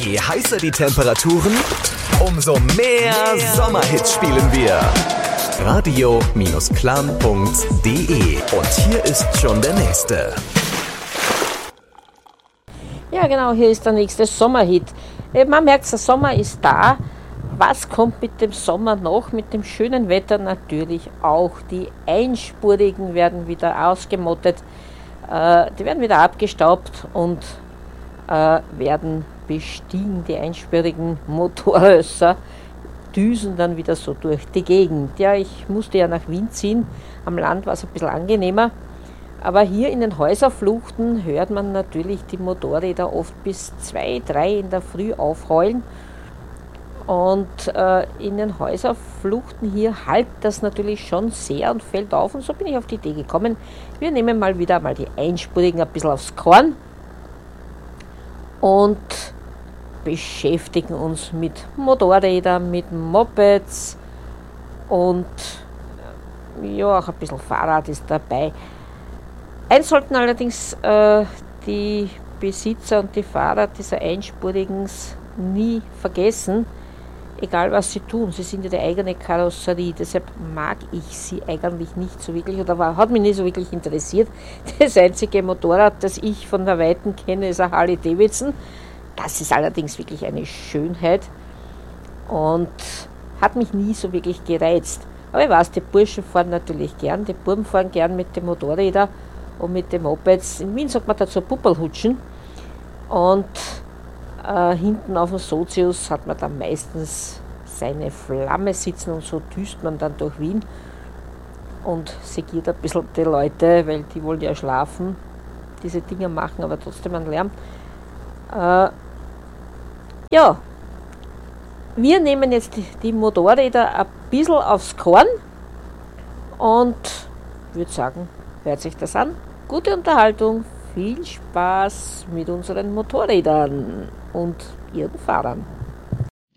Je heißer die Temperaturen, umso mehr Sommerhits spielen wir. Radio-klam.de. Und hier ist schon der nächste. Ja genau, hier ist der nächste Sommerhit. Man merkt, der Sommer ist da. Was kommt mit dem Sommer noch? Mit dem schönen Wetter natürlich auch. Die Einspurigen werden wieder ausgemottet. Die werden wieder abgestaubt und werden bestiegen. Die einspurigen Motorrösser düsen dann wieder so durch die Gegend. Ja, ich musste ja nach Wien ziehen. Am Land war es ein bisschen angenehmer. Aber hier in den Häuserfluchten hört man natürlich die Motorräder oft bis 2, 3 in der Früh aufheulen. Und in den Häuserfluchten hier halt das natürlich schon sehr und fällt auf. Und so bin ich auf die Idee gekommen, wir nehmen mal wieder die Einspurigen ein bisschen aufs Korn und beschäftigen uns mit Motorrädern, mit Mopeds und ja, auch ein bisschen Fahrrad ist dabei. Eins sollten allerdings die Besitzer und die Fahrer dieser Einspurigen nie vergessen, egal was sie tun, sie sind ja die eigene Karosserie, deshalb mag ich sie eigentlich nicht so wirklich, oder hat mich nicht so wirklich interessiert. Das einzige Motorrad, das ich von der Weiten kenne, ist ein Harley Davidson. Das ist allerdings wirklich eine Schönheit und hat mich nie so wirklich gereizt. Aber ich weiß, die Burschen fahren natürlich gern, die Buben fahren gern mit den Motorrädern und mit den Mopeds. In Wien sagt man dazu Puppelhutschen. Und hinten auf dem Sozius hat man dann meistens seine Flamme sitzen und so düst man dann durch Wien und segiert ein bisschen die Leute, weil die wollen ja schlafen, diese Dinger machen, aber trotzdem einen Lärm. Ja, wir nehmen jetzt die Motorräder ein bisschen aufs Korn und würde sagen, hört sich das an. Gute Unterhaltung. Viel Spaß mit unseren Motorrädern und ihren Fahrern.